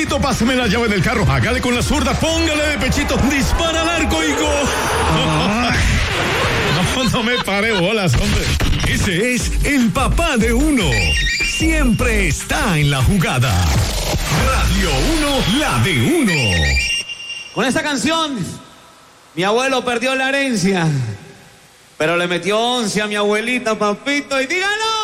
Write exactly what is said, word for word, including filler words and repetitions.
Papito, pásame la llave del carro. Hágale con la zurda, póngale de pechito, dispara al arco y gol. No, no me pare bolas, hombre. Ese es el papá de uno. Siempre está en la jugada. Radio uno, la de uno. Con esta canción, mi abuelo perdió la herencia, pero le metió once a mi abuelita, papito, y díganlo.